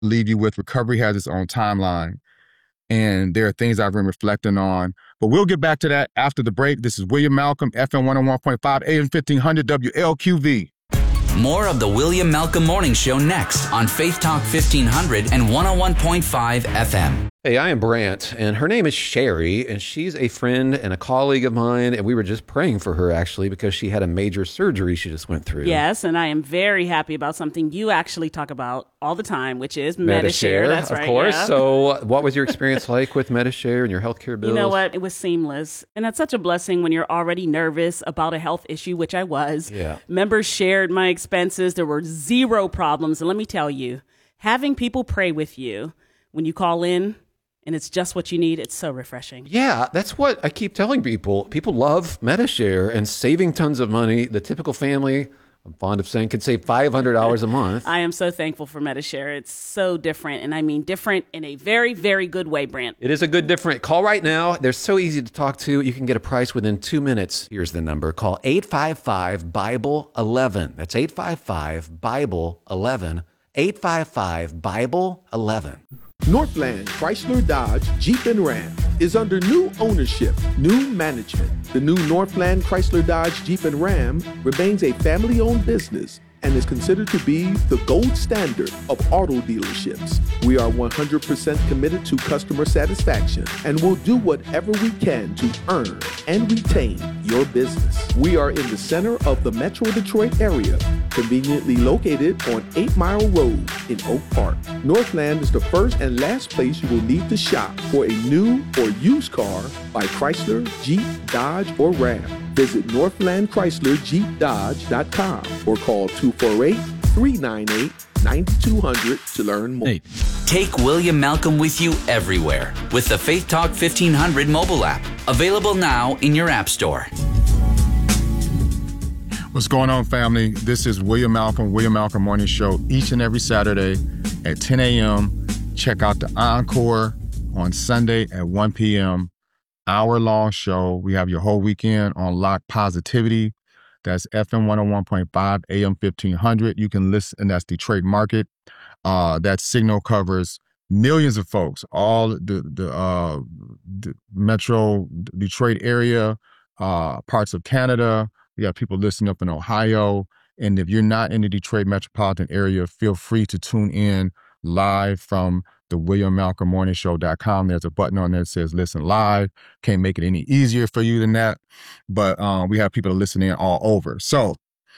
leave you with recovery has its own timeline. And there are things I've been reflecting on. But we'll get back to that after the break. This is William Malcolm, FM 101.5, AM 1500, WLQV. More of the William Malcolm Morning Show next on Faith Talk 1500 and 101.5 FM. Hey, I am Brant, and her name is Sherry, and she's a friend and a colleague of mine, and we were just praying for her, actually, because she had a major surgery she just went through. Yes, and I am very happy about something you actually talk about all the time, which is Medi-Share. That's right, of course. Yeah. So what was your experience like with Medi-Share and your healthcare bills? You know what? It was seamless, and that's such a blessing when you're already nervous about a health issue, which I was. Yeah. Members shared my expenses. There were zero problems, and let me tell you, having people pray with you when you call in, and it's just what you need, it's so refreshing. Yeah, that's what I keep telling people. People love Medi-Share and saving tons of money. The typical family, I'm fond of saying, could save $500 a month. I am so thankful for Medi-Share. It's so different, and I mean different in a very, very good way, Brant. It is a good different. Call right now. They're so easy to talk to. You can get a price within 2 minutes. Here's the number. Call 855-BIBLE-11. That's 855-BIBLE-11. 855-BIBLE-11. Northland Chrysler Dodge Jeep and Ram is under new ownership, new management. The new Northland Chrysler Dodge Jeep and Ram remains a family-owned business and is considered to be the gold standard of auto dealerships. We are 100% committed to customer satisfaction and will do whatever we can to earn and retain your business. We are in the center of the Metro Detroit area, conveniently located on 8 Mile Road in Oak Park. Northland is the first and last place you will need to shop for a new or used car by Chrysler, Jeep, Dodge, or Ram. Visit NorthlandChryslerJeepDodge.com or call 248-398-9200 to learn more. Hey. Take William Malcolm with you everywhere with the Faith Talk 1500 mobile app. Available now in your app store. What's going on, family? This is William Malcolm Morning Show, each and every Saturday at 10 a.m. Check out the Encore on Sunday at 1 p.m. Hour-long show. We have your whole weekend on Lock Positivity. That's FM 101.5, AM 1500. You can listen, and that's Detroit Market. That signal covers millions of folks, all the Metro Detroit area, parts of Canada. We have people listening up in Ohio. And if you're not in the Detroit metropolitan area, feel free to tune in live from the WilliamMalcolmMorningShow.com. There's a button on there that says listen live. Can't make it any easier for you than that. But we have people listening all over. So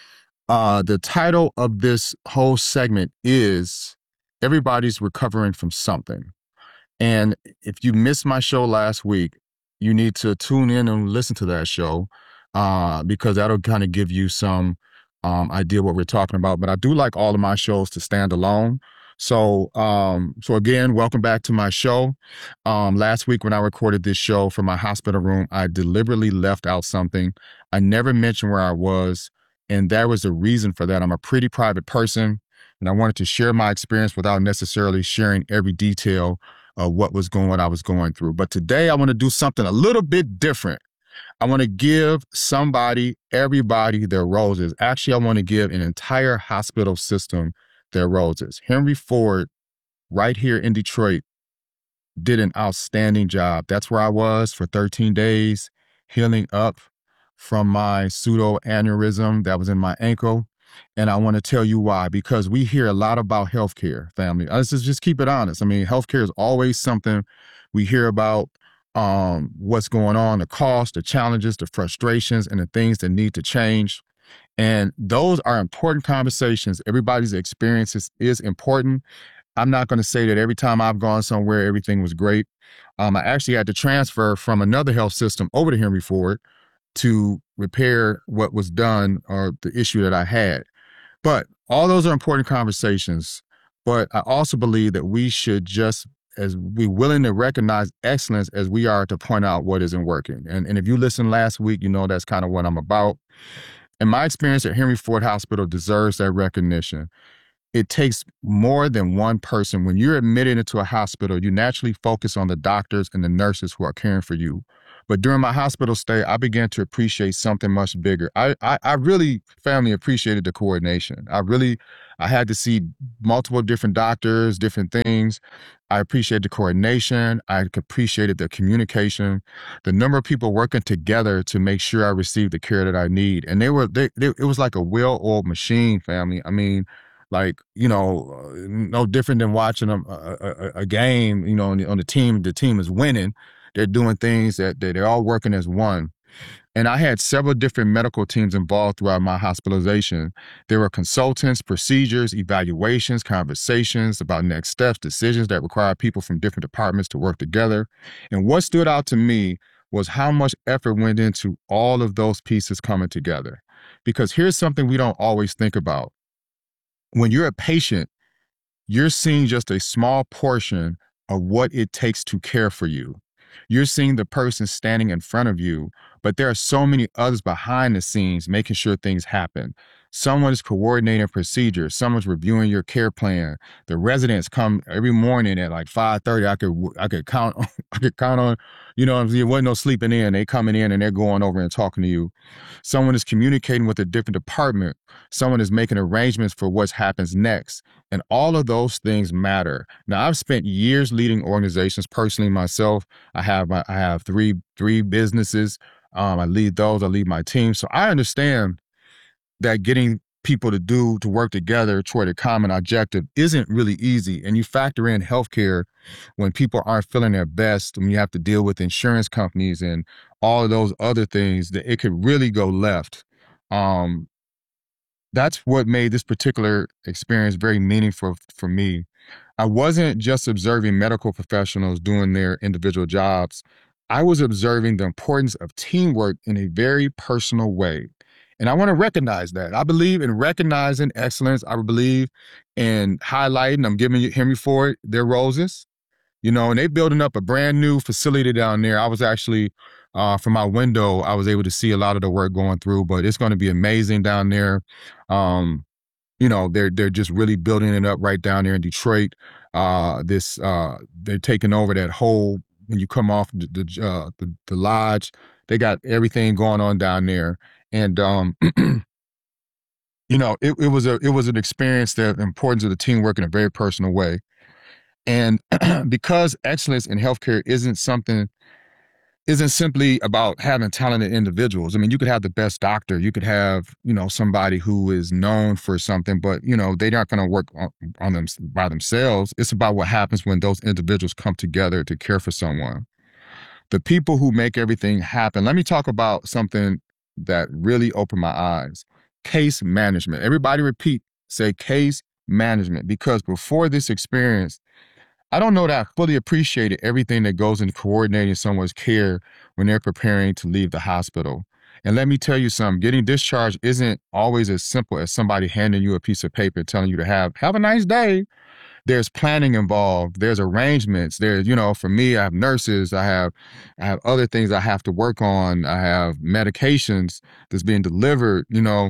the title of this whole segment is Everybody's Recovering from Something. And if you missed my show last week, you need to tune in and listen to that show because that'll kind of give you some idea what we're talking about. But I do like all of my shows to stand alone. So again, welcome back to my show. Last week when I recorded this show from my hospital room, I deliberately left out something. I never mentioned where I was, and there was a reason for that. I'm a pretty private person, and I wanted to share my experience without necessarily sharing every detail of what I was going through. But today I want to do something a little bit different. I want to give everybody their roses. Actually, I want to give an entire hospital system their roses. Henry Ford, right here in Detroit, did an outstanding job. That's where I was for 13 days, healing up from my pseudo aneurysm that was in my ankle. And I want to tell you why, because we hear a lot about healthcare, family. Let's just keep it honest. I mean, healthcare is always something we hear about, what's going on, the cost, the challenges, the frustrations, and the things that need to change. And those are important conversations. Everybody's experience is important. I'm not going to say that every time I've gone somewhere, everything was great. I actually had to transfer from another health system over to Henry Ford to repair what was done or the issue that I had. But all those are important conversations. But I also believe that we should just as we willing to recognize excellence as we are to point out what isn't working. And if you listened last week, you know that's kind of what I'm about. And my experience at Henry Ford Hospital deserves that recognition. It takes more than one person. When you're admitted into a hospital, you naturally focus on the doctors and the nurses who are caring for you. But during my hospital stay, I began to appreciate something much bigger. I really, family, appreciated the coordination. I had to see multiple different doctors, different things. I appreciated the coordination. I appreciated the communication, the number of people working together to make sure I received the care that I need. And it was like a well-oiled machine, family. I mean, like, no different than watching a game, on the team is winning. They're doing things that they're all working as one. And I had several different medical teams involved throughout my hospitalization. There were consultants, procedures, evaluations, conversations about next steps, decisions that require people from different departments to work together. And what stood out to me was how much effort went into all of those pieces coming together. Because here's something we don't always think about. When you're a patient, you're seeing just a small portion of what it takes to care for you. You're seeing the person standing in front of you, but there are so many others behind the scenes making sure things happen. Someone is coordinating procedures. Someone's reviewing your care plan. The residents come every morning at like 5:30. I could count on, there wasn't no sleeping in. They coming in and they're going over and talking to you. Someone is communicating with a different department. Someone is making arrangements for what happens next. And all of those things matter. Now, I've spent years leading organizations personally myself. I have three businesses. I lead those. I lead my team. So I understand that getting people to work together toward a common objective isn't really easy. And you factor in healthcare when people aren't feeling their best, when you have to deal with insurance companies and all of those other things, that it could really go left. That's what made this particular experience very meaningful for me. I wasn't just observing medical professionals doing their individual jobs. I was observing the importance of teamwork in a very personal way. And I want to recognize that. I believe in recognizing excellence. I believe in highlighting. I'm giving Henry Ford their roses, and they're building up a brand new facility down there. I was actually, from my window, I was able to see a lot of the work going through, but it's going to be amazing down there. They're just really building it up right down there in Detroit. They're taking over that whole, when you come off the lodge, they got everything going on down there. And, it was an experience, the importance of the teamwork in a very personal way. And because excellence in healthcare isn't simply about having talented individuals. I mean, you could have the best doctor, you could have, somebody who is known for something, but, they're not going to work on them by themselves. It's about what happens when those individuals come together to care for someone. The people who make everything happen. Let me talk about something that really opened my eyes. Case management. Everybody say case management, because before this experience, I don't know that I fully appreciated everything that goes into coordinating someone's care when they're preparing to leave the hospital. And let me tell you something, getting discharged isn't always as simple as somebody handing you a piece of paper telling you to have a nice day. There's planning involved. There's arrangements. There's, for me, I have nurses. I have other things I have to work on. I have medications that's being delivered.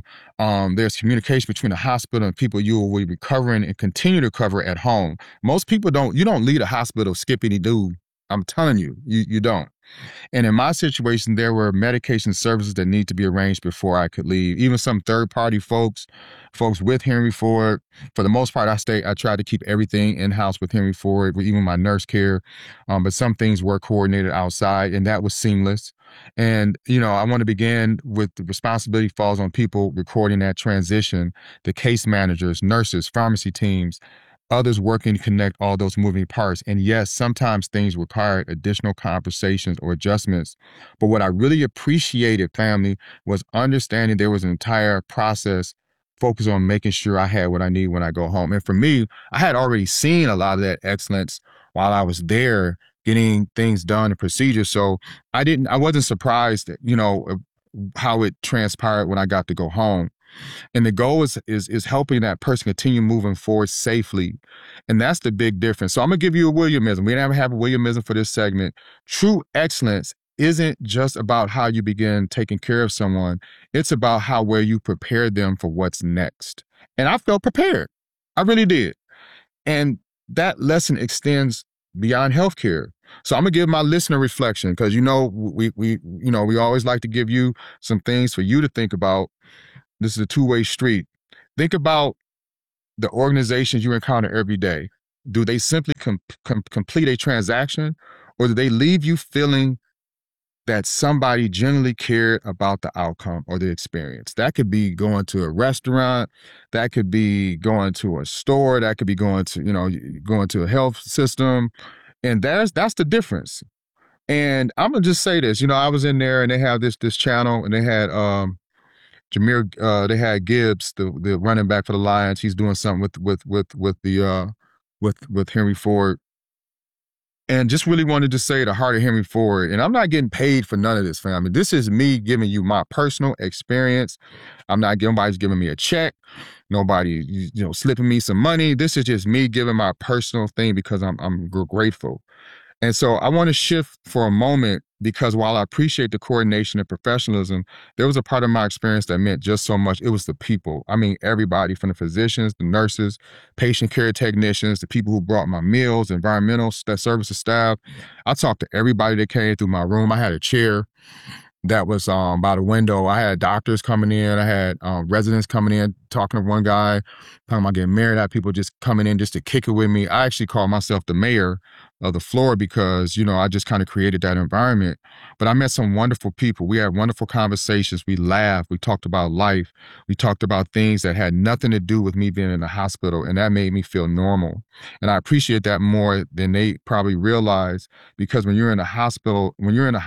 There's communication between the hospital and people you will be covering and continue to cover at home. Most people you don't leave a hospital skippity-doo. I'm telling you, you don't. And in my situation, there were medication services that need to be arranged before I could leave. Even some third-party folks with Henry Ford. For the most part, I tried to keep everything in-house with Henry Ford, with even my nurse care. But some things were coordinated outside, and that was seamless. And, I want to begin with the responsibility falls on people recording that transition, the case managers, nurses, pharmacy teams, others working to connect all those moving parts. And yes, sometimes things required additional conversations or adjustments. But what I really appreciated, family, was understanding there was an entire process focused on making sure I had what I need when I go home. And for me, I had already seen a lot of that excellence while I was there getting things done and procedures. So I wasn't surprised that, how it transpired when I got to go home. And the goal is helping that person continue moving forward safely. And that's the big difference. So I'm going to give you a Williamism. We never have a Williamism for this segment. True excellence isn't just about how you begin taking care of someone. It's about where you prepare them for what's next. And I felt prepared. I really did. And that lesson extends beyond healthcare. So I'm gonna give my listener reflection because we always like to give you some things for you to think about. This is a two-way street. Think about the organizations you encounter every day. Do they simply complete a transaction, or do they leave you feeling that somebody genuinely cared about the outcome or the experience? That could be going to a restaurant, that could be going to a store, that could be going to a health system. And that's the difference. And I'm gonna just say this, I was in there and they have this channel, and they had they had Gibbs, the running back for the Lions. He's doing something with Henry Ford. And just really wanted to say the heart of Henry Ford. And I'm not getting paid for none of this, family. This is me giving you my personal experience. Nobody's giving me a check. Nobody, slipping me some money. This is just me giving my personal thing because I'm grateful. And so I want to shift for a moment, because while I appreciate the coordination and professionalism, there was a part of my experience that meant just so much. It was the people. I mean, everybody from the physicians, the nurses, patient care technicians, the people who brought my meals, environmental services staff. I talked to everybody that came through my room. I had a chair that was by the window. I had doctors coming in. I had residents coming in, talking to one guy, talking about getting married. I had people just coming in just to kick it with me. I actually call myself the mayor of the floor because, I just kind of created that environment. But I met some wonderful people. We had wonderful conversations. We laughed. We talked about life. We talked about things that had nothing to do with me being in the hospital, and that made me feel normal. And I appreciate that more than they probably realize, because when you're hospitalized,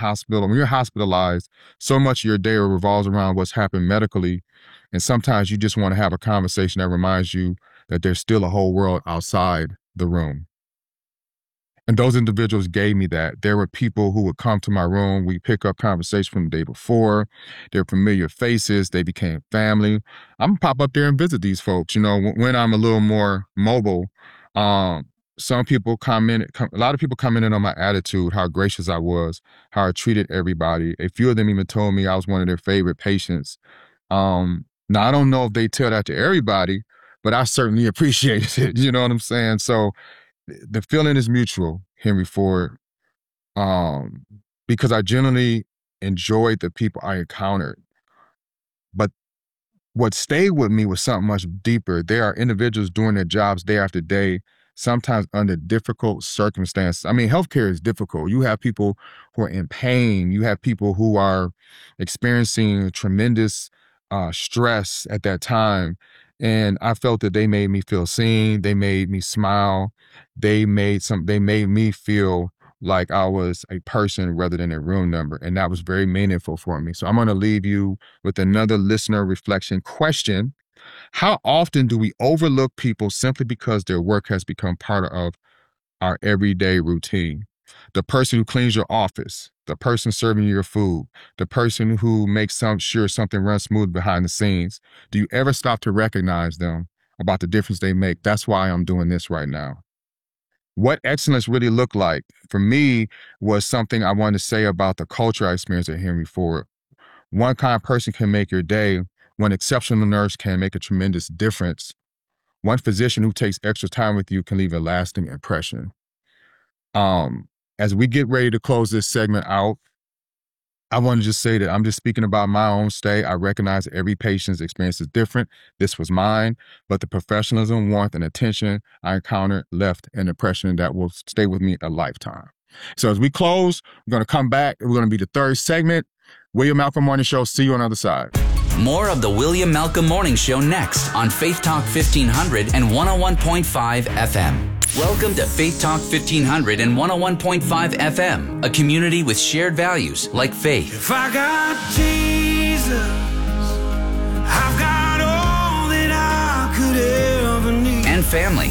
so much of your day revolves around what's happened medically. And sometimes you just want to have a conversation that reminds you that there's still a whole world outside the room. And those individuals gave me that. There were people who would come to my room. We pick up conversation from the day before. They're familiar faces. They became family. I'm gonna pop up there and visit these folks. When I'm a little more mobile, some people a lot of people commented on my attitude, how gracious I was, how I treated everybody. A few of them even told me I was one of their favorite patients. Now, I don't know if they tell that to everybody, but I certainly appreciated it. You know what I'm saying? So the feeling is mutual, Henry Ford, because I genuinely enjoyed the people I encountered. But what stayed with me was something much deeper. There are individuals doing their jobs day after day, sometimes under difficult circumstances. I mean, healthcare is difficult. You have people who are in pain. You have people who are experiencing tremendous stress at that time. And I felt that they made me feel seen. They made me smile. They made me feel like I was a person rather than a room number. And that was very meaningful for me. So I'm going to leave you with another listener reflection question. How often do we overlook people simply because their work has become part of our everyday routine? The person who cleans your office, the person serving you your food, the person who makes sure something runs smooth behind the scenes. Do you ever stop to recognize them about the difference they make? That's why I'm doing this right now. What excellence really looked like for me was something I wanted to say about the culture I experienced at Henry Ford. One kind person can make your day. One exceptional nurse can make a tremendous difference. One physician who takes extra time with you can leave a lasting impression. As we get ready to close this segment out, I want to just say that I'm just speaking about my own stay. I recognize that every patient's experience is different. This was mine, but the professionalism, warmth, and attention I encountered left an impression that will stay with me a lifetime. So as we close, we're going to come back. We're going to be the third segment. William Malcolm Morning Show. See you on the other side. More of the William Malcolm Morning Show next on Faith Talk 1500 and 101.5 FM. Welcome to Faith Talk 1500 and 101.5 FM, a community with shared values like faith. If I got Jesus, I've got all that I could ever need. And family.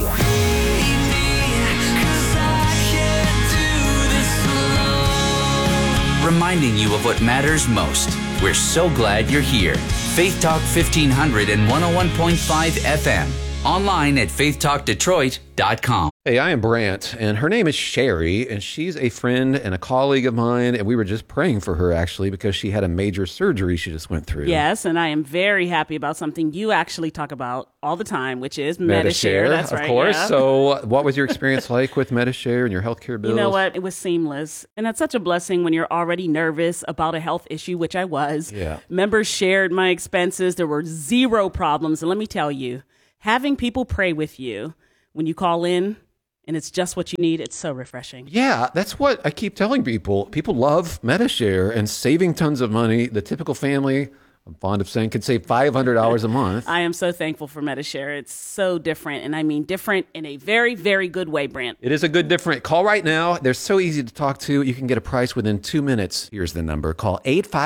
Reminding you of what matters most. We're so glad you're here. Faith Talk 1500 and 101.5 FM. Online at faithtalkdetroit.com. Hey, I am Brant, and her name is Sherry, and she's a friend and a colleague of mine, and we were just praying for her, actually, because she had a major surgery she just went through. Yes, and I am very happy about something you actually talk about all the time, which is Medi-Share. That's right, of course. yeah. So what was your experience like with Medi-Share and your healthcare bills? You know what? It was seamless. And that's such a blessing when you're already nervous about a health issue, which I was. Yeah. Members shared my expenses. There were zero problems. And let me tell you, having people pray with you when you call in, and it's just what you need, it's so refreshing. Yeah, that's what I keep telling people. People love Medi-Share and saving tons of money. The typical family, I'm fond of saying, could save $500 a month. I am so thankful for Medi-Share. It's so different, and I mean different in a very, very good way, Brant. It is a good different. Call right now. They're so easy to talk to. You can get a price within 2 minutes. Here's the number. Call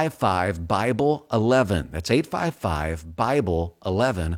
855-BIBLE-11. That's 855-BIBLE-11.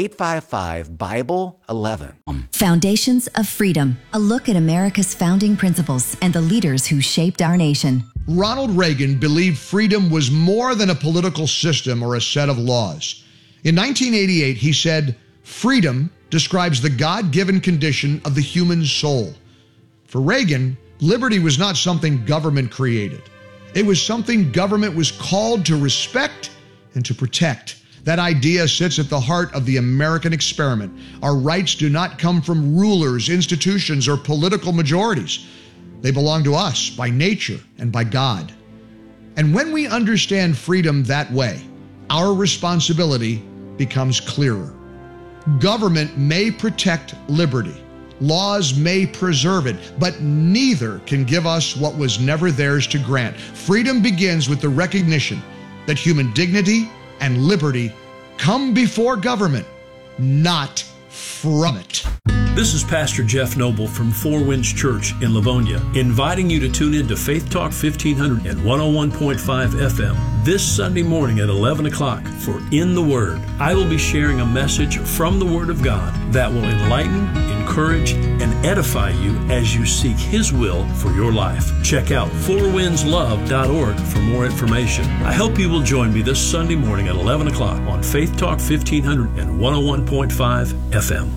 855-BIBLE-11. Foundations of Freedom, a look at America's founding principles and the leaders who shaped our nation. Ronald Reagan believed freedom was more than a political system or a set of laws. In 1988, he said, "Freedom describes the God-given condition of the human soul." For Reagan, liberty was not something government created. It was something government was called to respect and to protect. That idea sits at the heart of the American experiment. Our rights do not come from rulers, institutions, or political majorities. They belong to us by nature and by God. And when we understand freedom that way, our responsibility becomes clearer. Government may protect liberty. Laws may preserve it, but neither can give us what was never theirs to grant. Freedom begins with the recognition that human dignity and liberty come before government, not from it. This is Pastor Jeff Noble from Four Winds Church in Livonia, inviting you to tune in to Faith Talk 1500 and 101.5 FM this Sunday morning at 11 o'clock for In the Word. I will be sharing a message from the Word of God that will enlighten, encourage, and edify you as you seek His will for your life. Check out fourwindslove.org for more information. I hope you will join me this Sunday morning at 11 o'clock on Faith Talk 1500 and 101.5 FM.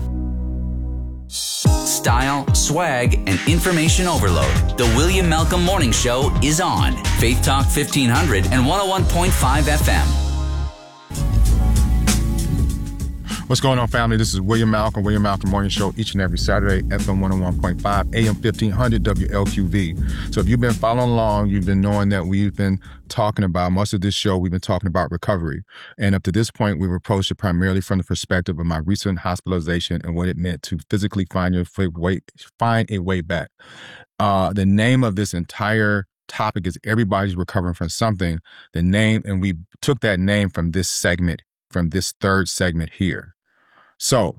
Style, swag, and information overload. The William Malcolm Morning Show is on Faith Talk 1500 and 101.5 FM. What's going on, family? This is William Malcolm Morning Show, each and every Saturday, FM 101.5, AM 1500 WLQV. So if you've been following along, you've been knowing that we've been talking about, most of this show, we've been talking about recovery. And up to this point, we've approached it primarily from the perspective of my recent hospitalization and what it meant to physically find a way back. The name of this entire topic is Everybody's Recovering from Something. The name, and we took that name from this segment, from this third segment here. So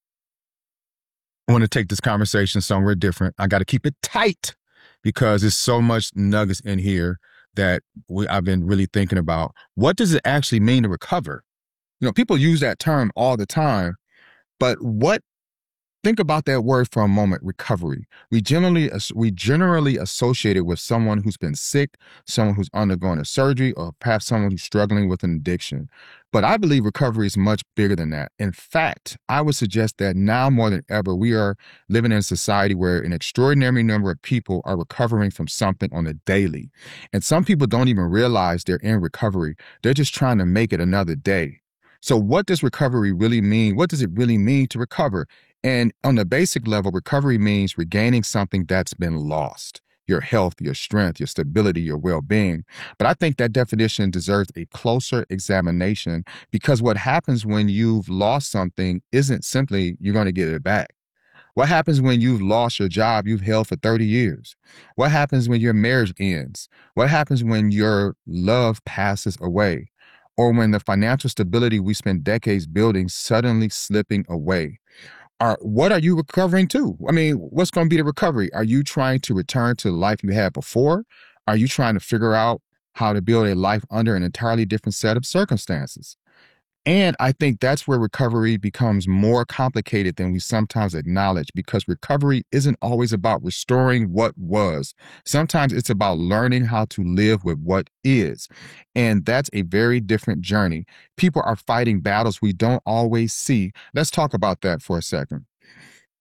I want to take this conversation somewhere different. I got to keep it tight because there's so much nuggets in here that I've been really thinking about. What does it actually mean to recover? You know, people use that term all the time, but think about that word for a moment, recovery. We generally associate it with someone who's been sick, someone who's undergoing a surgery, or perhaps someone who's struggling with an addiction. But I believe recovery is much bigger than that. In fact, I would suggest that now more than ever, we are living in a society where an extraordinary number of people are recovering from something on a daily. And some people don't even realize they're in recovery. They're just trying to make it another day. So what does recovery really mean? What does it really mean to recover? And on the basic level, recovery means regaining something that's been lost. Your health, your strength, your stability, your well-being. But I think that definition deserves a closer examination because what happens when you've lost something isn't simply you're going to get it back. What happens when you've lost your job you've held for 30 years? What happens when your marriage ends? What happens when your love passes away? Or when the financial stability we spent decades building suddenly slipping away? What are you recovering to? I mean, what's going to be the recovery? Are you trying to return to the life you had before? Are you trying to figure out how to build a life under an entirely different set of circumstances? And I think that's where recovery becomes more complicated than we sometimes acknowledge, because recovery isn't always about restoring what was. Sometimes it's about learning how to live with what is. And that's a very different journey. People are fighting battles we don't always see. Let's talk about that for a second.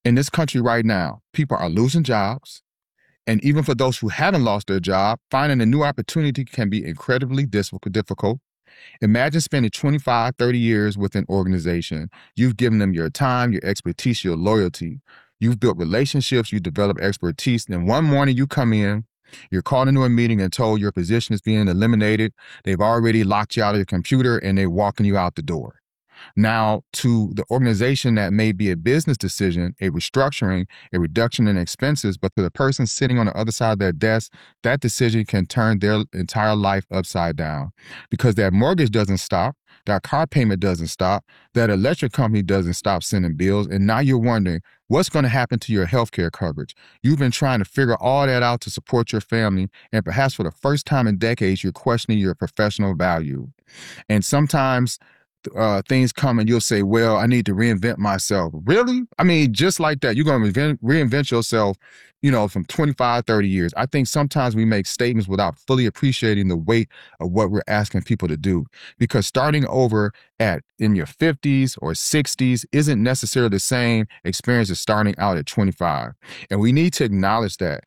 In this country right now, people are losing jobs. And even for those who haven't lost their job, finding a new opportunity can be incredibly difficult. Imagine spending 25, 30 years with an organization. You've given them your time, your expertise, your loyalty. You've built relationships, you develop expertise. Then one morning you come in, you're called into a meeting and told your position is being eliminated. They've already locked you out of your computer and they're walking you out the door. Now, to the organization, that may be a business decision, a restructuring, a reduction in expenses, but to the person sitting on the other side of their desk, that decision can turn their entire life upside down because that mortgage doesn't stop, that car payment doesn't stop, that electric company doesn't stop sending bills, and now you're wondering, what's going to happen to your healthcare coverage? You've been trying to figure all that out to support your family, and perhaps for the first time in decades, you're questioning your professional value. And sometimes things come and you'll say, well, I need to reinvent myself. Really? I mean, just like that, you're going to reinvent yourself, from 25, 30 years. I think sometimes we make statements without fully appreciating the weight of what we're asking people to do. Because starting over in your 50s or 60s isn't necessarily the same experience as starting out at 25. And we need to acknowledge that.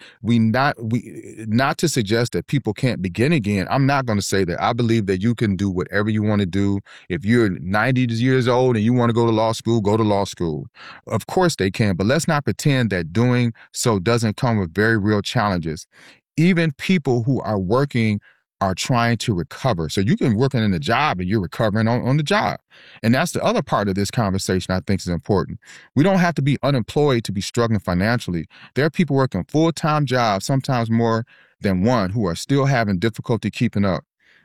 Not to suggest that people can't begin again. I'm not going to say that. I believe that you can do whatever you want to do. If you're 90 years old and you want to go to law school, go to law school. Of course they can, but let's not pretend that doing so doesn't come with very real challenges. Even people who are working are trying to recover. So you can be working in a job and you're recovering on the job. And that's the other part of this conversation I think is important. We don't have to be unemployed to be struggling financially. There are people working full-time jobs, sometimes more than one, who are still having difficulty keeping up.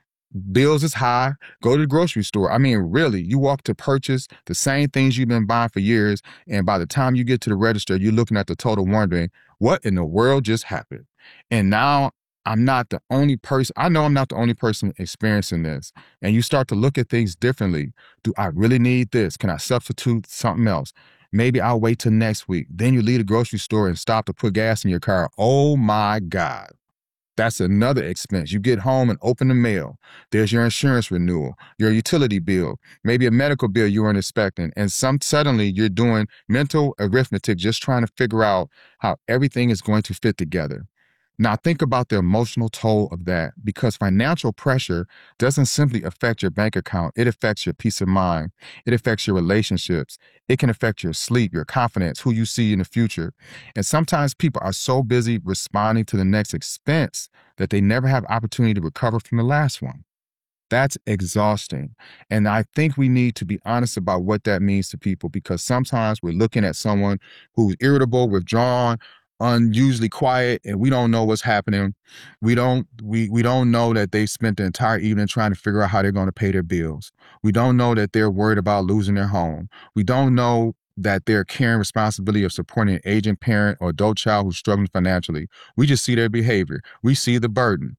Bills is high. Go to the grocery store. I mean, really, you walk to purchase the same things you've been buying for years, and by the time you get to the register, you're looking at the total wondering, what in the world just happened? And now I'm not the only person. I know I'm not the only person experiencing this. And you start to look at things differently. Do I really need this? Can I substitute something else? Maybe I'll wait till next week. Then you leave the grocery store and stop to put gas in your car. Oh my God. That's another expense. You get home and open the mail. There's your insurance renewal, your utility bill, maybe a medical bill you weren't expecting. And suddenly you're doing mental arithmetic, just trying to figure out how everything is going to fit together. Now think about the emotional toll of that, because financial pressure doesn't simply affect your bank account. It affects your peace of mind. It affects your relationships. It can affect your sleep, your confidence, who you see in the future. And sometimes people are so busy responding to the next expense that they never have opportunity to recover from the last one. That's exhausting. And I think we need to be honest about what that means to people, because sometimes we're looking at someone who's irritable, withdrawn, unusually quiet, and we don't know what's happening. We don't know that they spent the entire evening trying to figure out how they're going to pay their bills. We don't know that they're worried about losing their home. We don't know that they're carrying responsibility of supporting an aging parent or adult child who's struggling financially. We just see their behavior. We see the burden.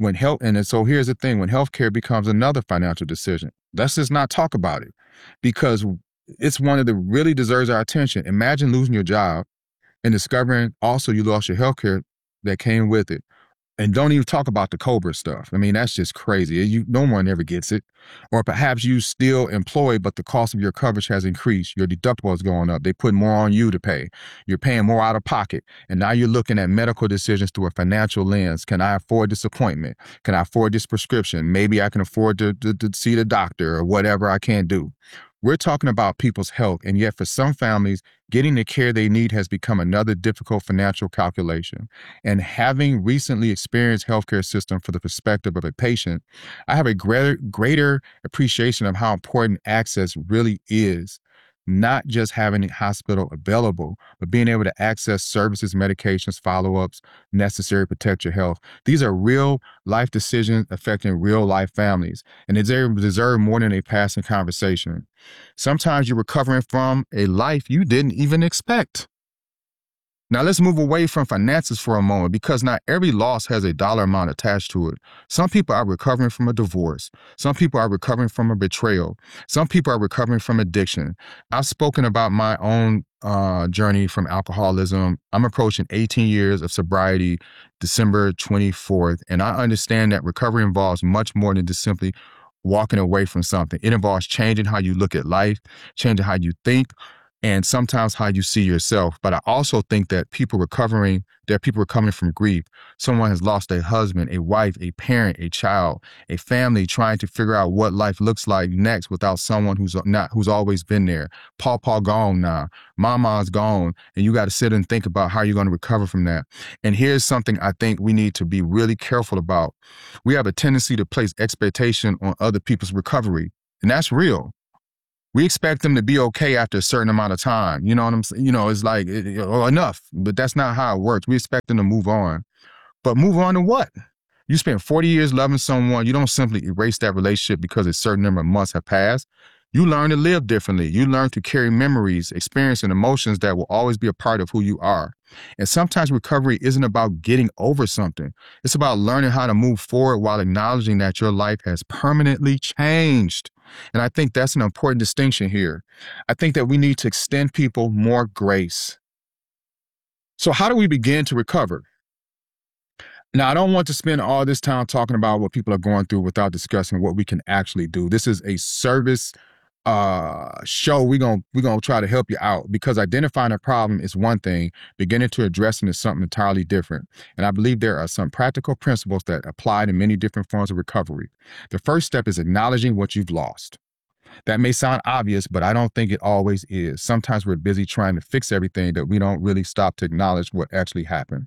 So here's the thing, when healthcare becomes another financial decision, let's just not talk about it, because it's one that really deserves our attention. Imagine losing your job and discovering also you lost your health care that came with it. And don't even talk about the COBRA stuff. I mean, that's just crazy. No one ever gets it. Or perhaps you still employed, but the cost of your coverage has increased. Your deductible is going up. They put more on you to pay. You're paying more out of pocket. And now you're looking at medical decisions through a financial lens. Can I afford this appointment? Can I afford this prescription? Maybe I can afford to see the doctor or whatever I can do. We're talking about people's health, and yet for some families, getting the care they need has become another difficult financial calculation. And having recently experienced healthcare system from the perspective of a patient, I have a greater appreciation of how important access really is. Not just having a hospital available, but being able to access services, medications, follow-ups necessary to protect your health. These are real life decisions affecting real life families, and they deserve more than a passing conversation. Sometimes you're recovering from a life you didn't even expect. Now let's move away from finances for a moment, because not every loss has a dollar amount attached to it. Some people are recovering from a divorce. Some people are recovering from a betrayal. Some people are recovering from addiction. I've spoken about my own journey from alcoholism. I'm approaching 18 years of sobriety, December 24th, and I understand that recovery involves much more than just simply walking away from something. It involves changing how you look at life, changing how you think, and sometimes how you see yourself. But I also think that there are people recovering from grief. Someone has lost a husband, a wife, a parent, a child, a family, trying to figure out what life looks like next without someone who's always been there. Papa gone now, mama's gone, and you got to sit and think about how you're going to recover from that. And here's something I think we need to be really careful about. We have a tendency to place expectation on other people's recovery, and that's real. We expect them to be okay after a certain amount of time. You know what I'm saying? It's like, enough. But that's not how it works. We expect them to move on. But move on to what? You spent 40 years loving someone. You don't simply erase that relationship because a certain number of months have passed. You learn to live differently. You learn to carry memories, experience, and emotions that will always be a part of who you are. And sometimes recovery isn't about getting over something. It's about learning how to move forward while acknowledging that your life has permanently changed. And I think that's an important distinction here. I think that we need to extend people more grace. So how do we begin to recover? Now, I don't want to spend all this time talking about what people are going through without discussing what we can actually do. This is a service show. We're gonna try to help you out, because identifying a problem is one thing, beginning to address it is something entirely different. And I believe there are some practical principles that apply to many different forms of recovery. The first step is acknowledging what you've lost. That may sound obvious, but I don't think it always is. Sometimes we're busy trying to fix everything that we don't really stop to acknowledge what actually happened.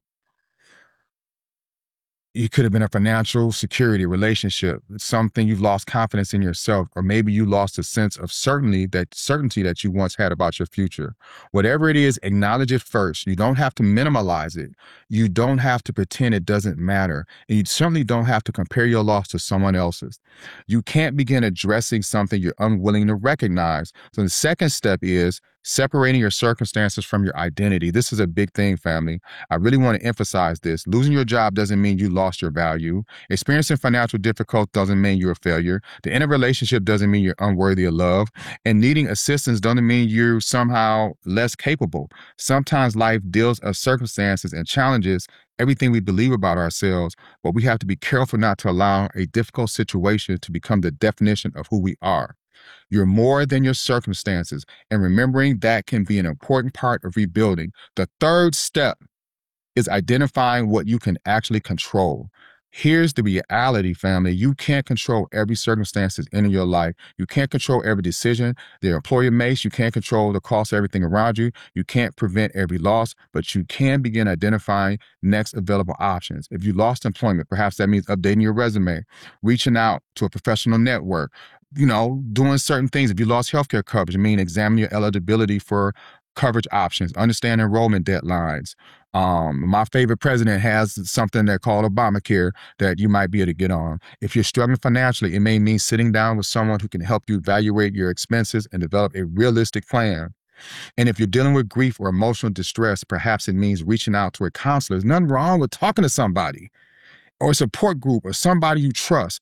It could have been a financial security, relationship, something you've lost confidence in yourself, or maybe you lost a sense of certainty that you once had about your future. Whatever it is, acknowledge it first. You don't have to minimalize it. You don't have to pretend it doesn't matter. And you certainly don't have to compare your loss to someone else's. You can't begin addressing something you're unwilling to recognize. So the second step is separating your circumstances from your identity. This is a big thing, family. I really want to emphasize this. Losing your job doesn't mean you lost your value. Experiencing financial difficulty doesn't mean you're a failure. The end of a relationship doesn't mean you're unworthy of love. And needing assistance doesn't mean you're somehow less capable. Sometimes life deals us circumstances and challenges everything we believe about ourselves, but we have to be careful not to allow a difficult situation to become the definition of who we are. You're more than your circumstances, and remembering that can be an important part of rebuilding. The third step is identifying what you can actually control. Here's the reality, family. You can't control every circumstance in your life. You can't control every decision the employer makes. You can't control the cost of everything around you. You can't prevent every loss, but you can begin identifying next available options. If you lost employment, perhaps that means updating your resume, reaching out to a professional network, doing certain things. If you lost healthcare coverage, examine your eligibility for coverage options, understand enrollment deadlines. My favorite president has something they call Obamacare that you might be able to get on. If you're struggling financially, it may mean sitting down with someone who can help you evaluate your expenses and develop a realistic plan. And if you're dealing with grief or emotional distress, perhaps it means reaching out to a counselor. There's nothing wrong with talking to somebody or a support group or somebody you trust.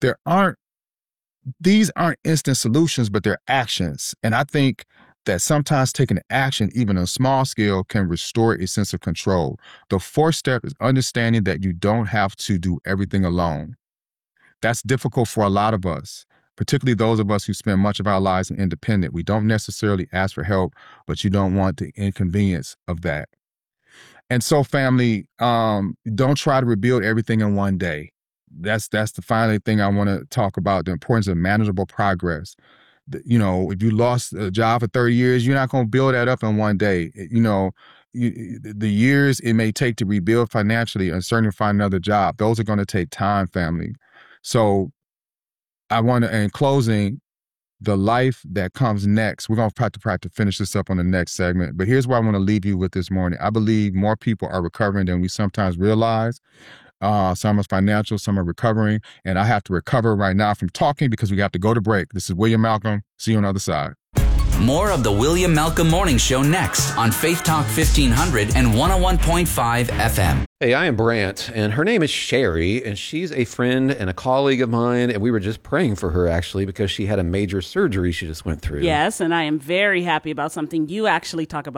These aren't instant solutions, but they're actions. And I think that sometimes taking action, even on a small scale, can restore a sense of control. The fourth step is understanding that you don't have to do everything alone. That's difficult for a lot of us, particularly those of us who spend much of our lives independent. We don't necessarily ask for help, but you don't want the inconvenience of that. And so, family, don't try to rebuild everything in one day. That's the final thing I want to talk about, the importance of manageable progress. If you lost a job for 30 years, you're not going to build that up in one day. The years it may take to rebuild financially and certainly find another job, those are going to take time, family. So I want to, in closing, the life that comes next, we're going to try to finish this up on the next segment. But here's what I want to leave you with this morning. I believe more people are recovering than we sometimes realize. Some are financial, some are recovering, and I have to recover right now from talking because we have to go to break. This is William Malcolm. See you on the other side. More of the William Malcolm Morning Show next on Faith Talk 1500 and 101.5 FM. Hey, I am Brant, and her name is Sherry, and she's a friend and a colleague of mine, and we were just praying for her, actually, because she had a major surgery she just went through. Yes, and I am very happy about something you actually talk about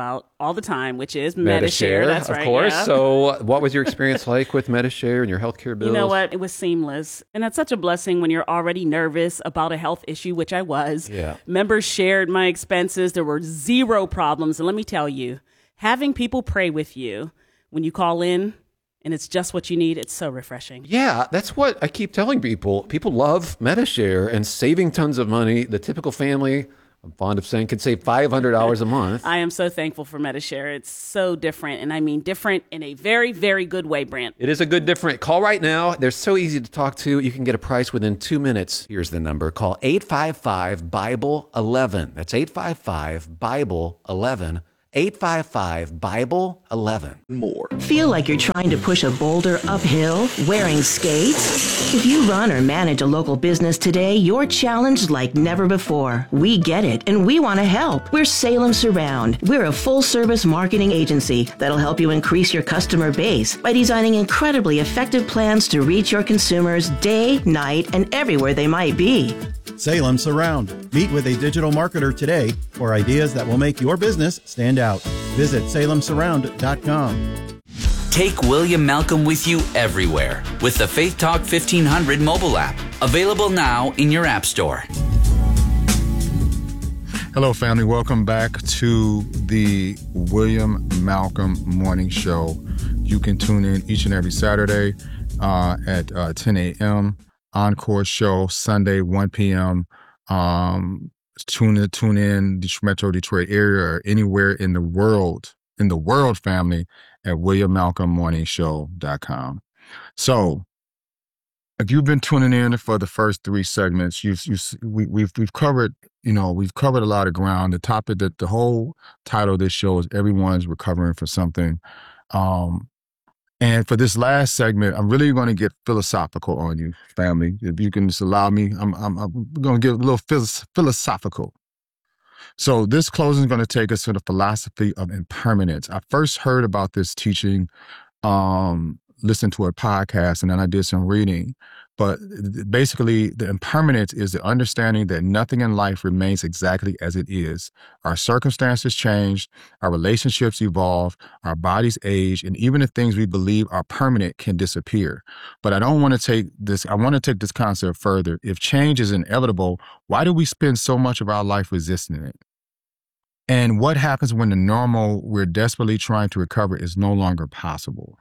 all the time, which is Medi-Share. That's right. Of course. Yeah. So what was your experience like with Medi-Share and your healthcare bills? You know what? It was seamless. And that's such a blessing when you're already nervous about a health issue, which I was. Yeah. Members shared my expenses. There were zero problems. And let me tell you, having people pray with you when you call in, and it's just what you need, it's so refreshing. Yeah, that's what I keep telling people. People love Medi-Share and saving tons of money. The typical family, I'm fond of saying, could save $500 a month. I am so thankful for Medi-Share. It's so different, and I mean different in a very, very good way, Brent. It is a good different. Call right now. They're so easy to talk to. You can get a price within 2 minutes. Here's the number. Call 855-BIBLE-11. That's 855-BIBLE-11. 855-BIBLE-11. More. Feel like you're trying to push a boulder uphill wearing skates? If you run or manage a local business today, you're challenged like never before. We get it, and we want to help. We're Salem Surround. We're a full-service marketing agency that'll help you increase your customer base by designing incredibly effective plans to reach your consumers day, night, and everywhere they might be. Salem Surround. Meet with a digital marketer today for ideas that will make your business stand out. Visit salemsurround.com. Take William Malcolm with you everywhere with the Faith Talk 1500 mobile app. Available now in your app store. Hello, family. Welcome back to the William Malcolm Morning Show. You can tune in each and every Saturday at 10 a.m. Encore show Sunday 1 p.m. Tune in the Metro Detroit area or anywhere in the world family at WilliamMalcolmMorningshow.com. So if you've been tuning in for the first three segments, we've covered a lot of ground. The topic that the whole title of this show is Everyone's Recovering from Something. And for this last segment, I'm really going to get philosophical on you, family. If you can just allow me, I'm going to get a little philosophical. So this closing is going to take us to the philosophy of impermanence. I first heard about this teaching, listened to a podcast, and then I did some reading. But basically, the impermanence is the understanding that nothing in life remains exactly as it is. Our circumstances change, our relationships evolve, our bodies age, and even the things we believe are permanent can disappear. But I don't want to take this, I want to take this concept further. If change is inevitable, why do we spend so much of our life resisting it? And what happens when the normal we're desperately trying to recover is no longer possible?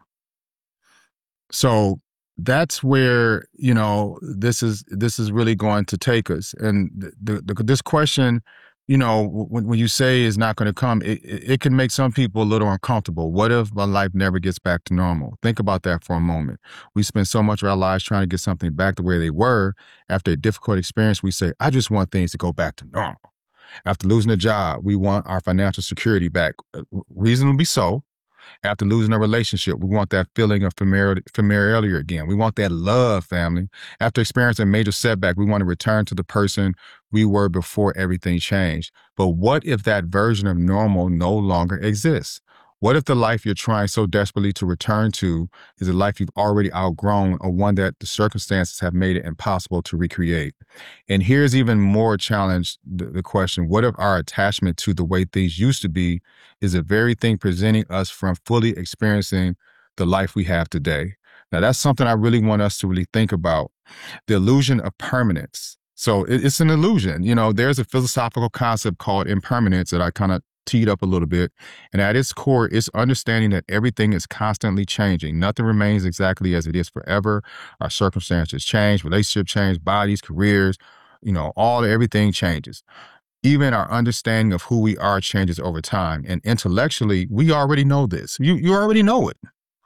So that's where, this is really going to take us. And this question, when you say is not going to come, it can make some people a little uncomfortable. What if my life never gets back to normal? Think about that for a moment. We spend so much of our lives trying to get something back the way they were. After a difficult experience, we say, I just want things to go back to normal. After losing a job, we want our financial security back. Reasonably so. After losing a relationship, we want that feeling of familiarity again. We want that love, family. After experiencing a major setback, we want to return to the person we were before everything changed. But what if that version of normal no longer exists? What if the life you're trying so desperately to return to is a life you've already outgrown or one that the circumstances have made it impossible to recreate? And here's even more challenge the question, what if our attachment to the way things used to be is the very thing preventing us from fully experiencing the life we have today? Now, that's something I really want us to really think about, the illusion of permanence. So it's an illusion. There's a philosophical concept called impermanence that I kind of teed up a little bit. And at its core, it's understanding that everything is constantly changing. Nothing remains exactly as it is forever. Our circumstances change, relationships change, bodies, careers, everything changes. Even our understanding of who we are changes over time. And intellectually, we already know this. You already know it.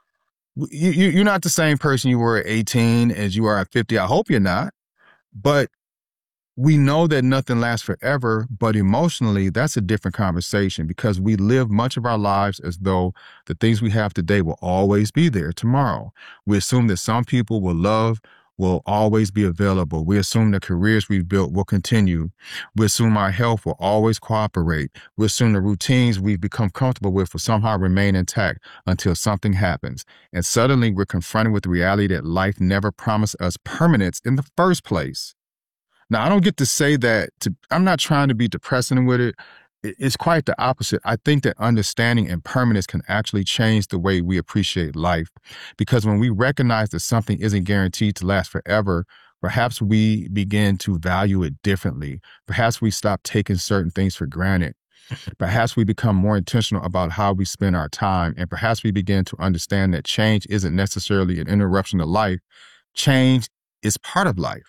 You're not the same person you were at 18 as you are at 50. I hope you're not. But we know that nothing lasts forever, but emotionally, that's a different conversation because we live much of our lives as though the things we have today will always be there tomorrow. We assume that some people will always be available. We assume the careers we've built will continue. We assume our health will always cooperate. We assume the routines we've become comfortable with will somehow remain intact until something happens. And suddenly we're confronted with the reality that life never promised us permanence in the first place. Now, I don't get to say that, I'm not trying to be depressing with it. It's quite the opposite. I think that understanding impermanence can actually change the way we appreciate life, because when we recognize that something isn't guaranteed to last forever, perhaps we begin to value it differently. Perhaps we stop taking certain things for granted. Perhaps we become more intentional about how we spend our time, and perhaps we begin to understand that change isn't necessarily an interruption to life. Change is part of life.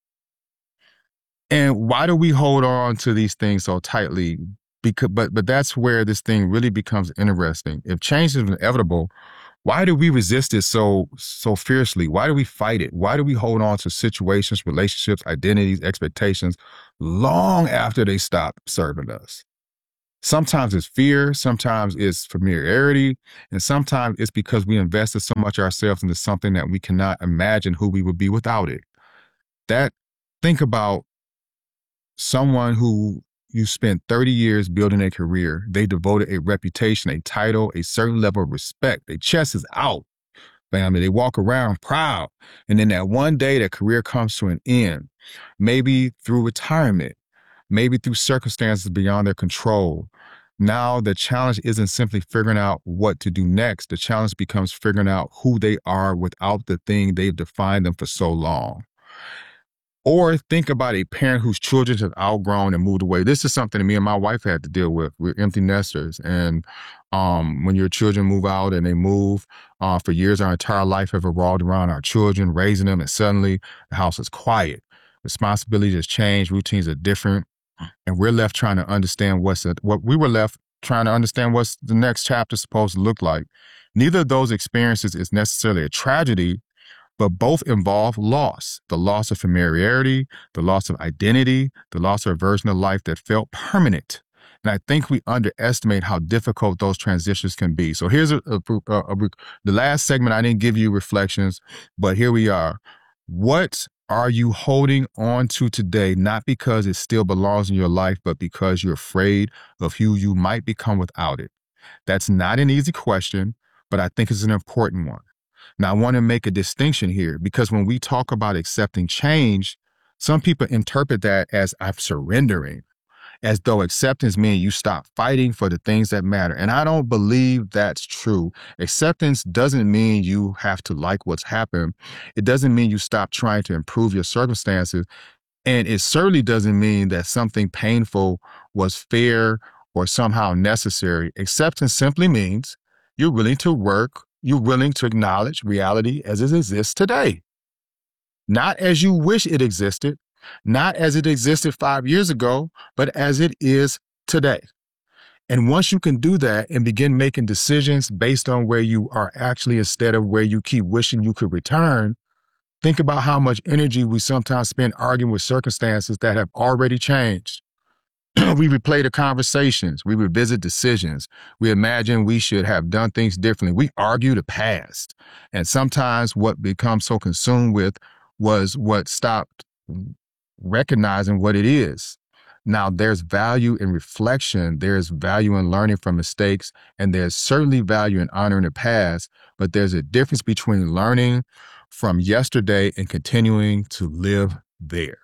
And why do we hold on to these things so tightly? But that's where this thing really becomes interesting. If change is inevitable, why do we resist it so fiercely? Why do we fight it? Why do we hold on to situations, relationships, identities, expectations long after they stop serving us? Sometimes it's fear, sometimes it's familiarity, and sometimes it's because we invested so much ourselves into something that we cannot imagine who we would be without it. Think about someone who you spent 30 years building a career. They devoted a reputation, a title, a certain level of respect. Their chest is out, family. They walk around proud. And then that one day, that career comes to an end, maybe through retirement, maybe through circumstances beyond their control. Now, the challenge isn't simply figuring out what to do next. The challenge becomes figuring out who they are without the thing they've defined them for so long. Or think about a parent whose children have outgrown and moved away. This is something that me and my wife had to deal with. We're empty nesters. And when your children move out and they move, for years, our entire life have revolved around our children, raising them, and suddenly the house is quiet. Responsibilities has changed, routines are different, and we're left trying to understand what's the next chapter supposed to look like. Neither of those experiences is necessarily a tragedy, but both involve loss, the loss of familiarity, the loss of identity, the loss of a version of life that felt permanent. And I think we underestimate how difficult those transitions can be. So here's the last segment. I didn't give you reflections, but here we are. What are you holding on to today, not because it still belongs in your life, but because you're afraid of who you might become without it? That's not an easy question, but I think it's an important one. Now, I want to make a distinction here, because when we talk about accepting change, some people interpret that as I'm surrendering, as though acceptance means you stop fighting for the things that matter. And I don't believe that's true. Acceptance doesn't mean you have to like what's happened. It doesn't mean you stop trying to improve your circumstances. And it certainly doesn't mean that something painful was fair or somehow necessary. Acceptance simply means you're willing to work. You're willing to acknowledge reality as it exists today. Not as you wish it existed, not as it existed 5 years ago, but as it is today. And once you can do that and begin making decisions based on where you are actually instead of where you keep wishing you could return, think about how much energy we sometimes spend arguing with circumstances that have already changed. We replay the conversations. We revisit decisions. We imagine we should have done things differently. We argue the past. And sometimes what becomes so consumed with was what stopped recognizing what it is. Now, there's value in reflection. There's value in learning from mistakes. And there's certainly value in honoring the past. But there's a difference between learning from yesterday and continuing to live there.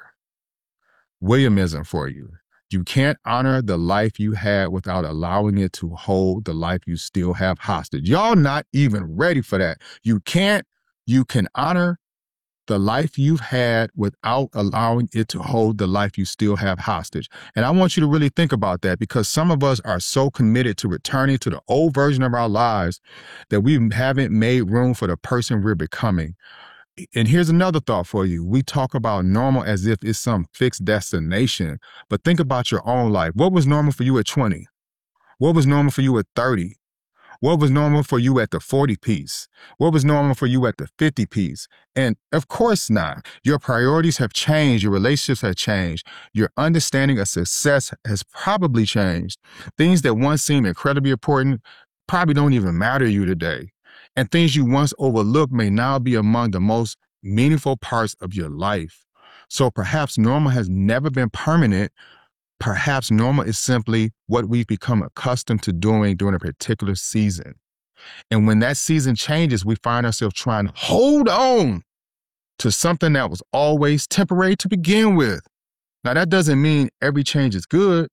Williamism for you. You can't honor the life you had without allowing it to hold the life you still have hostage. Y'all not even ready for that. You can honor the life you've had without allowing it to hold the life you still have hostage. And I want you to really think about that, because some of us are so committed to returning to the old version of our lives that we haven't made room for the person we're becoming. And here's another thought for you. We talk about normal as if it's some fixed destination, but think about your own life. What was normal for you at 20? What was normal for you at 30? What was normal for you at the 40 piece? What was normal for you at the 50 piece? And of course not. Your priorities have changed. Your relationships have changed. Your understanding of success has probably changed. Things that once seemed incredibly important probably don't even matter to you today. And things you once overlooked may now be among the most meaningful parts of your life. So perhaps normal has never been permanent. Perhaps normal is simply what we've become accustomed to doing during a particular season. And when that season changes, we find ourselves trying to hold on to something that was always temporary to begin with. Now, that doesn't mean every change is good.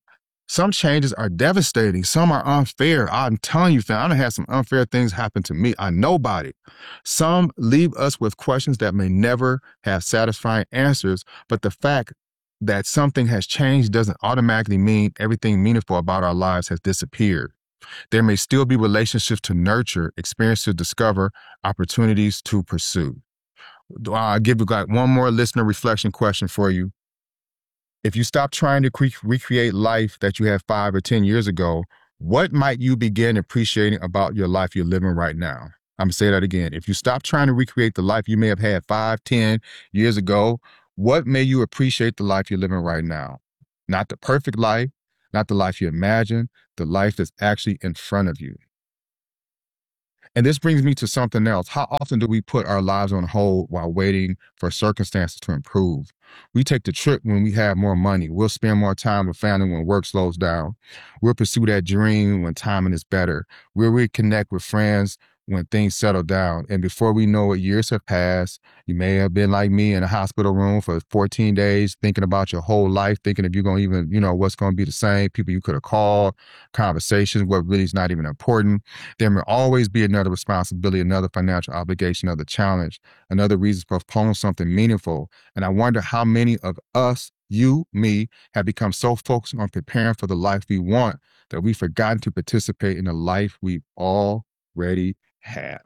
Some changes are devastating. Some are unfair. I'm telling you, fam, I done had some unfair things happen to me. I know about it. Some leave us with questions that may never have satisfying answers, but the fact that something has changed doesn't automatically mean everything meaningful about our lives has disappeared. There may still be relationships to nurture, experiences to discover, opportunities to pursue. I'll give you one more listener reflection question for you. If you stop trying to recreate life that you had 5 or 10 years ago, what might you begin appreciating about your life you're living right now? I'm going to say that again. If you stop trying to recreate the life you may have had 5, 10 years ago, what may you appreciate the life you're living right now? Not the perfect life, not the life you imagine, the life that's actually in front of you. And this brings me to something else. How often do we put our lives on hold while waiting for circumstances to improve? We take the trip when we have more money. We'll spend more time with family when work slows down. We'll pursue that dream when timing is better. We'll reconnect with friends when things settle down. And before we know it, years have passed. You may have been like me in a hospital room for 14 days, thinking about your whole life, thinking if you're going to even, what's going to be the same, people you could have called, conversations, what really is not even important. There may always be another responsibility, another financial obligation, another challenge, another reason to postpone something meaningful. And I wonder how many of us, you, me, have become so focused on preparing for the life we want that we've forgotten to participate in the life we already have.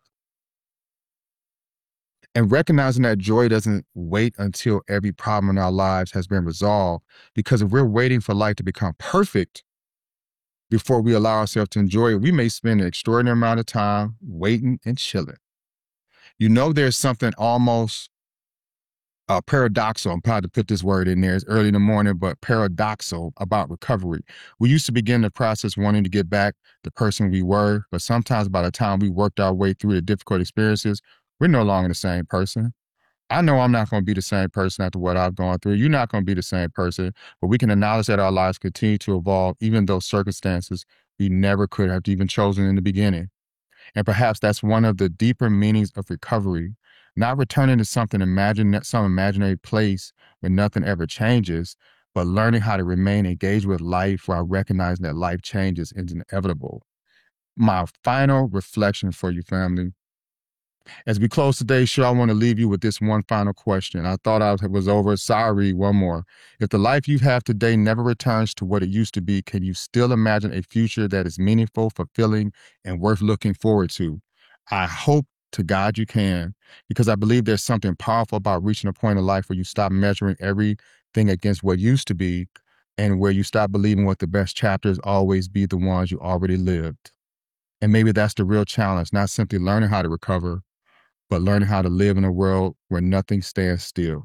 And recognizing that joy doesn't wait until every problem in our lives has been resolved, because if we're waiting for life to become perfect before we allow ourselves to enjoy it, we may spend an extraordinary amount of time waiting and chilling. There's something almost paradoxal, I'm proud to put this word in there, it's early in the morning, but paradoxal about recovery. We used to begin the process wanting to get back the person we were, but sometimes by the time we worked our way through the difficult experiences, we're no longer the same person. I know I'm not going to be the same person after what I've gone through. You're not going to be the same person, but we can acknowledge that our lives continue to evolve, even though circumstances we never could have even chosen in the beginning. And perhaps that's one of the deeper meanings of recovery. Not returning to some imaginary place where nothing ever changes, but learning how to remain engaged with life while recognizing that life changes is inevitable. My final reflection for you, family. As we close today's show, I want to leave you with this one final question. I thought I was over. Sorry, one more. If the life you have today never returns to what it used to be, can you still imagine a future that is meaningful, fulfilling, and worth looking forward to? I hope to God you can, because I believe there's something powerful about reaching a point in life where you stop measuring everything against what used to be, and where you stop believing what the best chapters always be the ones you already lived. And maybe that's the real challenge, not simply learning how to recover, but learning how to live in a world where nothing stands still.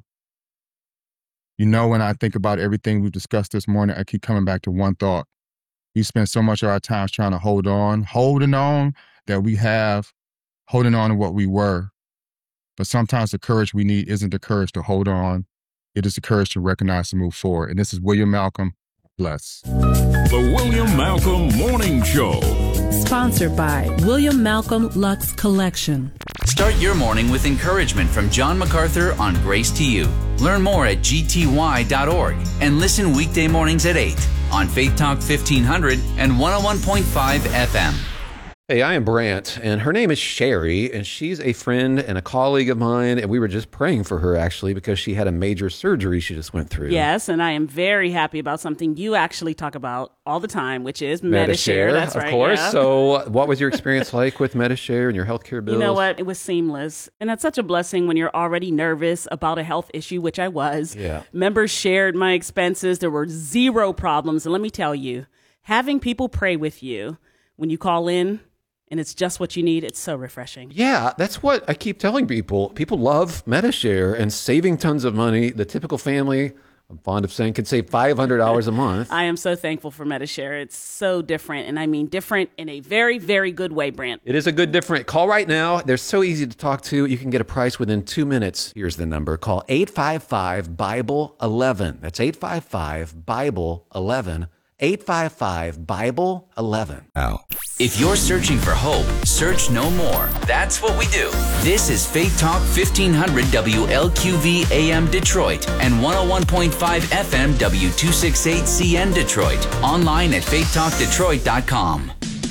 When I think about everything we've discussed this morning, I keep coming back to one thought. We spend so much of our time trying to holding on that we have, holding on to what we were. But sometimes the courage we need isn't the courage to hold on. It is the courage to recognize and move forward. And this is William Malcolm. Bless. The William Malcolm Morning Show. Sponsored by William Malcolm Lux Collection. Start your morning with encouragement from John MacArthur on Grace to You. Learn more at gty.org and listen weekday mornings at 8 on Faith Talk 1500 and 101.5 FM. Hey, I am Brant, and her name is Sherry, and she's a friend and a colleague of mine, and we were just praying for her, actually, because she had a major surgery she just went through. Yes, and I am very happy about something you actually talk about all the time, which is Medi-Share. That's right, of course. Yeah. So what was your experience like with Medi-Share and your healthcare bills? You know what? It was seamless, and that's such a blessing when you're already nervous about a health issue, which I was. Yeah. Members shared my expenses. There were zero problems, and let me tell you, having people pray with you when you call in, and it's just what you need, it's so refreshing. Yeah, that's what I keep telling people. People love Medi-Share and saving tons of money. The typical family, I'm fond of saying, can save $500 a month. I am so thankful for Medi-Share. It's so different, and I mean different in a very, very good way, Brant. It is a good different. Call right now. They're so easy to talk to. You can get a price within 2 minutes. Here's the number. Call 855-BIBLE-11. That's 855-BIBLE-11. 855-BIBLE-11. If you're searching for hope, search no more. That's what we do. This is Faith Talk 1500 WLQV AM Detroit and 101.5 FM W268CN Detroit. Online at faithtalkdetroit.com.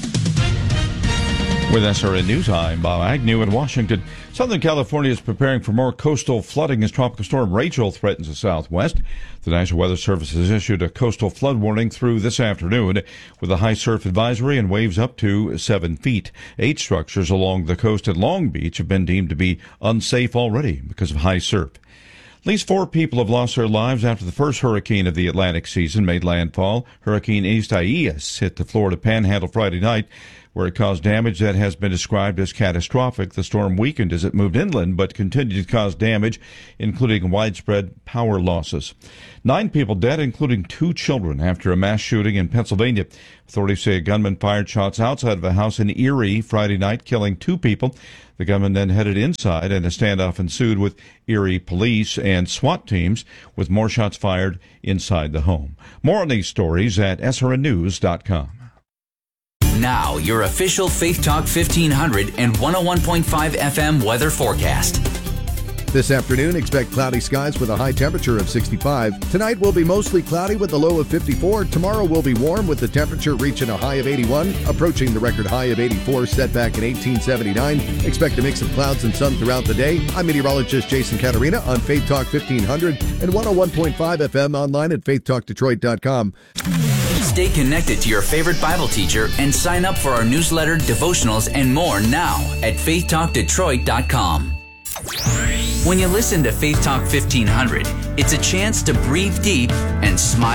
With SRN News, I'm Bob Agnew in Washington. Southern California is preparing for more coastal flooding as Tropical Storm Rachel threatens the southwest. The National Weather Service has issued a coastal flood warning through this afternoon with a high surf advisory and waves up to 7 feet. 8 structures along the coast at Long Beach have been deemed to be unsafe already because of high surf. At least 4 people have lost their lives after the first hurricane of the Atlantic season made landfall. Hurricane Isaias hit the Florida Panhandle Friday night, where it caused damage that has been described as catastrophic. The storm weakened as it moved inland, but continued to cause damage, including widespread power losses. 9 people dead, including 2 children, after a mass shooting in Pennsylvania. Authorities say a gunman fired shots outside of a house in Erie Friday night, killing 2 people. The gunman then headed inside, and a standoff ensued with Erie police and SWAT teams, with more shots fired inside the home. More on these stories at srnnews.com. Now, your official Faith Talk 1500 and 101.5 FM weather forecast. This afternoon, expect cloudy skies with a high temperature of 65. Tonight will be mostly cloudy with a low of 54. Tomorrow will be warm with the temperature reaching a high of 81, approaching the record high of 84 set back in 1879. Expect a mix of clouds and sun throughout the day. I'm meteorologist Jason Catarina on Faith Talk 1500 and 101.5 FM online at faithtalkdetroit.com. Stay connected to your favorite Bible teacher and sign up for our newsletter, devotionals, and more now at faithtalkdetroit.com. When you listen to Faith Talk 1500, it's a chance to breathe deep and smile.